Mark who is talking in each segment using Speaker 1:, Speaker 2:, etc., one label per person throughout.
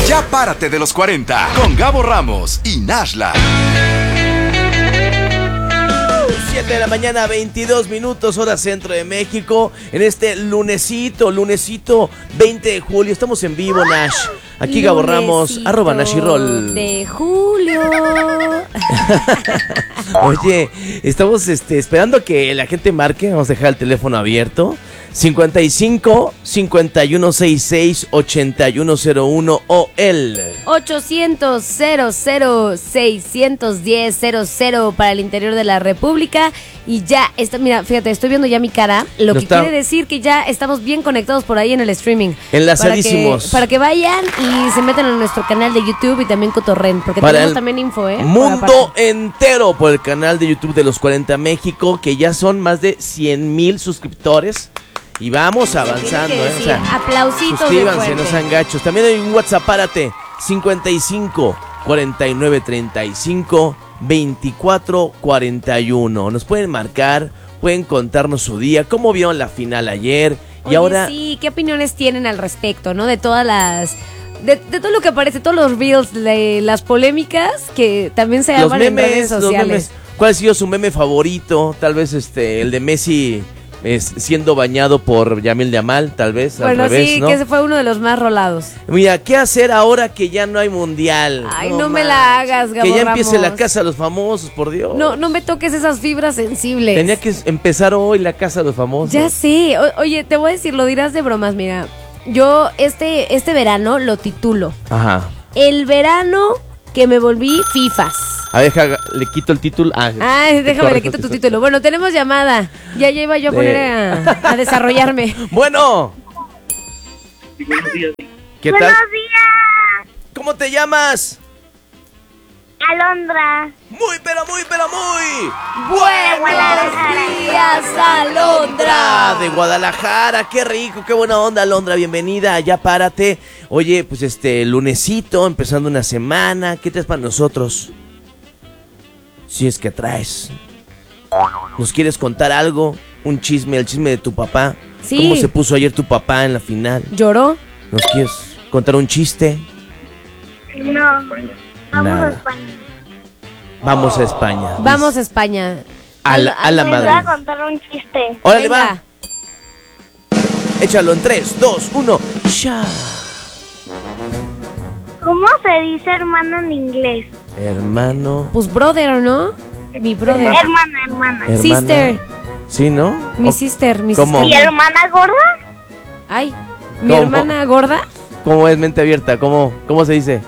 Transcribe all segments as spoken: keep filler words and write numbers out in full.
Speaker 1: Ya párate de los cuarenta con Gabo Ramos y Nashla.
Speaker 2: siete de la mañana, veintidós minutos, hora centro de México. En este lunesito, lunesito veinte de julio. Estamos en vivo, Nash. Aquí Gabo Ramos, arroba Nashirol.
Speaker 3: De julio.
Speaker 2: Oye, estamos este, esperando que la gente marque. Vamos a dejar el teléfono abierto. cincuenta y cinco, cincuenta y uno sesenta y seis, ochenta y uno cero uno o el
Speaker 3: ochocientos, cero cero, seiscientos diez, cero cero para el interior de la República. Y ya está, mira, fíjate, estoy viendo ya mi cara, lo
Speaker 2: No
Speaker 3: que
Speaker 2: está.
Speaker 3: quiere decir que ya estamos bien conectados por ahí en el streaming.
Speaker 2: Enlazadísimos.
Speaker 3: Para que, para que vayan y se metan en nuestro canal de YouTube y también cotorren, porque
Speaker 2: Para
Speaker 3: tenemos
Speaker 2: el
Speaker 3: también info, ¿eh? Por
Speaker 2: mundo
Speaker 3: aparte.
Speaker 2: entero por el canal de YouTube de los cuarenta México, que ya son más de cien mil suscriptores. Y vamos avanzando,
Speaker 3: Tiene que
Speaker 2: ¿eh? O
Speaker 3: decir,
Speaker 2: sea,
Speaker 3: aplausitos de
Speaker 2: suscríbanse,
Speaker 3: fuerte.
Speaker 2: no sean gachos. También hay un WhatsApp, párate, cincuenta y cinco, cuarenta y nueve, treinta y cinco, veinticuatro, cuarenta y uno. Nos pueden marcar, pueden contarnos su día, cómo vieron la final ayer. Y
Speaker 3: Oye,
Speaker 2: ahora...
Speaker 3: sí, ¿qué opiniones tienen al respecto, no? De todas las... De, de todo lo que aparece, todos los reels, de las polémicas que también se
Speaker 2: los
Speaker 3: llaman en redes
Speaker 2: memes, los
Speaker 3: sociales.
Speaker 2: memes. ¿Cuál ha sido su meme favorito? Tal vez este, el de Messi es, siendo bañado por Yamil Yamal, tal vez,
Speaker 3: Bueno,
Speaker 2: al revés,
Speaker 3: sí,
Speaker 2: ¿no?
Speaker 3: que ese fue uno de los más rolados.
Speaker 2: Mira, ¿qué hacer ahora que ya no hay mundial?
Speaker 3: Ay, no me la hagas, Gabo
Speaker 2: Que ya empiece
Speaker 3: Ramos.
Speaker 2: la casa de los famosos, por Dios.
Speaker 3: No, no me toques esas fibras sensibles.
Speaker 2: Tenía que empezar hoy la casa de los famosos.
Speaker 3: Ya sé. O- oye, te voy a decir, lo dirás de bromas, mira. Yo este, este verano lo titulo
Speaker 2: Ajá.
Speaker 3: El verano que me volví fifas.
Speaker 2: A ver, deja, le quito el título. Ah,
Speaker 3: Ay, déjame, le
Speaker 2: correcto,
Speaker 3: quito tu
Speaker 2: sí, sí.
Speaker 3: título. Bueno, tenemos llamada. Ya, ya iba yo a
Speaker 2: De-
Speaker 3: poner a, a desarrollarme.
Speaker 2: Bueno. ¿Qué tal?
Speaker 4: Buenos días,
Speaker 2: ¿Cómo te llamas?
Speaker 4: Alondra.
Speaker 2: Muy, pero muy, pero muy.
Speaker 3: Buenos días, Alondra.
Speaker 2: De Guadalajara, qué rico, qué buena onda, Alondra, bienvenida, ya párate. Oye, pues este, lunesito, empezando una semana, ¿qué traes para nosotros? Si es que traes. ¿Nos quieres contar algo? Un chisme, el chisme de tu papá.
Speaker 3: Sí.
Speaker 2: ¿Cómo se puso ayer tu papá en la final?
Speaker 3: ¿Lloró?
Speaker 2: ¿Nos quieres contar un chiste?
Speaker 4: No, vamos
Speaker 2: Nada.
Speaker 4: a España.
Speaker 2: Vamos a España.
Speaker 3: Vamos a España.
Speaker 2: A la, a la
Speaker 4: Les voy
Speaker 2: madre.
Speaker 4: a contar un chiste.
Speaker 2: Órale,
Speaker 3: Venga.
Speaker 2: va. Échalo en tres, dos, uno. Ya.
Speaker 4: ¿Cómo se dice hermano en inglés?
Speaker 2: Hermano.
Speaker 3: Pues brother, ¿no? Mi brother.
Speaker 4: Hermana, hermana.
Speaker 2: Hermana.
Speaker 3: Sister.
Speaker 2: Sí, ¿no?
Speaker 3: Mi
Speaker 2: O-
Speaker 3: sister, mi
Speaker 2: ¿Cómo?
Speaker 4: ¿Y
Speaker 3: sister.
Speaker 4: hermana gorda?
Speaker 3: Ay, mi
Speaker 2: ¿Cómo?
Speaker 3: hermana gorda.
Speaker 2: ¿Cómo es mente abierta? ¿Cómo, cómo se dice?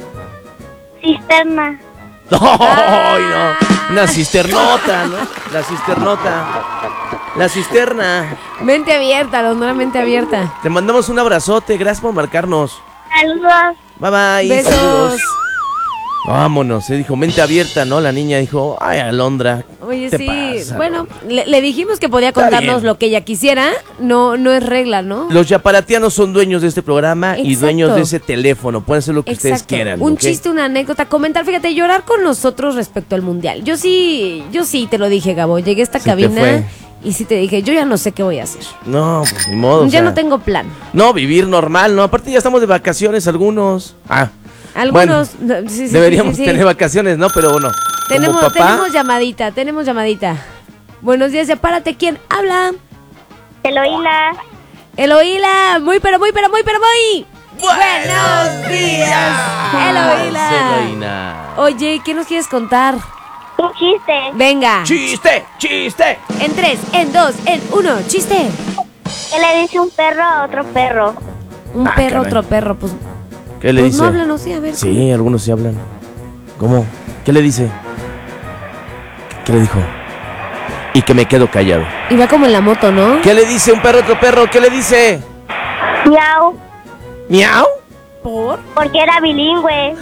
Speaker 4: Cisterna.
Speaker 2: ¡Ay, no! Una cisternota, ¿no? La cisternota. La cisterna.
Speaker 3: Mente abierta, Alondra, mente abierta.
Speaker 2: Te mandamos un abrazote. Gracias por marcarnos.
Speaker 4: Saludos.
Speaker 2: Bye bye.
Speaker 3: Besos.
Speaker 2: Saludos. Vámonos. Se dijo mente abierta, ¿no? La niña dijo, ay, Alondra.
Speaker 3: Oye,
Speaker 2: ¿qué
Speaker 3: sí,
Speaker 2: pasa,
Speaker 3: bueno, le, le dijimos que podía
Speaker 2: Está
Speaker 3: contarnos
Speaker 2: bien.
Speaker 3: lo que ella quisiera. No, no es regla, ¿no?
Speaker 2: Los yaparatianos son dueños de este programa y
Speaker 3: Exacto.
Speaker 2: dueños de ese teléfono. Pueden hacer lo que ustedes
Speaker 3: Exacto.
Speaker 2: quieran.
Speaker 3: Un
Speaker 2: ¿ok?
Speaker 3: chiste, una anécdota, comentar, fíjate, llorar con nosotros respecto al mundial. Yo sí, yo sí te lo dije, Gabo. Llegué a esta
Speaker 2: Se te
Speaker 3: cabina
Speaker 2: fue.
Speaker 3: y sí te dije, yo ya no sé qué voy a hacer.
Speaker 2: No, pues ni modo. o
Speaker 3: ya
Speaker 2: sea,
Speaker 3: no tengo plan.
Speaker 2: No, vivir normal, ¿no? Aparte ya estamos de vacaciones algunos. Ah,
Speaker 3: Algunos, no, sí, sí,
Speaker 2: deberíamos
Speaker 3: sí, sí.
Speaker 2: tener vacaciones, ¿no? Pero bueno,
Speaker 3: Tenemos,
Speaker 2: como papá,
Speaker 3: tenemos llamadita, tenemos llamadita. Buenos días, ya párate, ¿quién habla?
Speaker 4: Eloíla.
Speaker 3: Eloíla, muy pero muy pero muy pero muy.
Speaker 2: ¡Buenos
Speaker 3: días, Eloíla.
Speaker 2: Eloína.
Speaker 3: Oye, ¿qué nos quieres contar?
Speaker 4: Un chiste.
Speaker 3: Venga.
Speaker 2: ¡Chiste! ¡Chiste!
Speaker 3: En tres, en dos, en uno, chiste.
Speaker 4: ¿Qué le dice un perro a otro perro?
Speaker 3: Un
Speaker 2: Ah,
Speaker 3: perro,
Speaker 2: caray.
Speaker 3: otro perro, pues,
Speaker 2: ¿Qué le
Speaker 3: pues
Speaker 2: dice?
Speaker 3: no hablan, no sé, a ver.
Speaker 2: Sí, algunos sí hablan. ¿Cómo? ¿Qué le dice? ¿Qué le dijo? Y que me quedo callado.
Speaker 3: Y va como en la moto, ¿no?
Speaker 2: ¿Qué le dice un perro a otro perro? ¿Qué le dice?
Speaker 4: Miau.
Speaker 2: ¿Miau?
Speaker 3: ¿Por?
Speaker 4: Porque era bilingüe.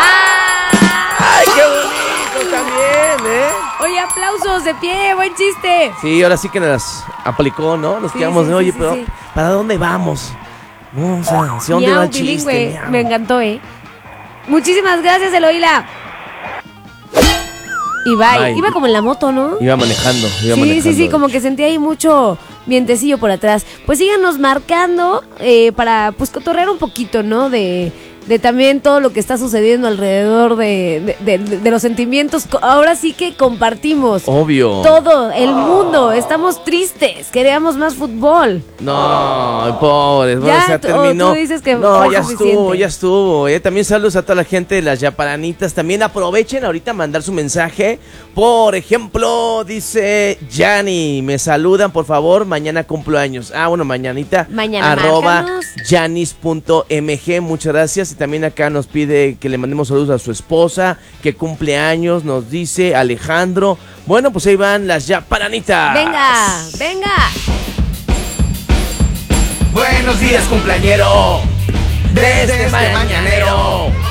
Speaker 2: ¡Ay, qué bonito también, eh!
Speaker 3: Oye, aplausos de pie, buen chiste.
Speaker 2: Sí, ahora sí que nos aplicó, ¿no? Nos
Speaker 3: Sí,
Speaker 2: quedamos
Speaker 3: sí,
Speaker 2: de,
Speaker 3: sí,
Speaker 2: oye,
Speaker 3: sí,
Speaker 2: pero
Speaker 3: sí.
Speaker 2: ¿para dónde vamos? No, o sea, ¿hacia dónde
Speaker 3: Miau,
Speaker 2: va el chiste?
Speaker 3: bilingüe.
Speaker 2: Miau.
Speaker 3: Me encantó, ¿eh? Muchísimas gracias, Eloíla. Y bye.
Speaker 2: Bye.
Speaker 3: Iba como en la moto, ¿no?
Speaker 2: Iba manejando, iba
Speaker 3: Sí,
Speaker 2: manejando.
Speaker 3: sí, sí, como que sentí ahí mucho vientecillo por atrás. Pues síganos marcando eh, para pues cotorrear un poquito, ¿no? De, de también todo lo que está sucediendo alrededor de, de, de, de los sentimientos. Ahora sí que compartimos.
Speaker 2: Obvio.
Speaker 3: Todo el mundo. Estamos tristes. Queríamos más fútbol.
Speaker 2: No, pobres. Bueno,
Speaker 3: Ya,
Speaker 2: se
Speaker 3: tú-
Speaker 2: terminó.
Speaker 3: tú dices que
Speaker 2: no,
Speaker 3: fue
Speaker 2: ya
Speaker 3: suficiente.
Speaker 2: estuvo, ya estuvo. Eh. También saludos a toda la gente de las Yaparanitas. También aprovechen ahorita a mandar su mensaje. Por ejemplo, dice Yanni, me saludan por favor, mañana cumplo años. Ah, bueno, mañanita.
Speaker 3: Mañana
Speaker 2: arroba
Speaker 3: márcanos.
Speaker 2: yanis punto m g, muchas gracias. Y también acá nos pide que le mandemos saludos a su esposa, que cumple años, nos dice Alejandro. Bueno, pues ahí van las Yaparanitas.
Speaker 3: Venga, venga.
Speaker 1: Buenos días, cumpleañero. Desde, este mañanero.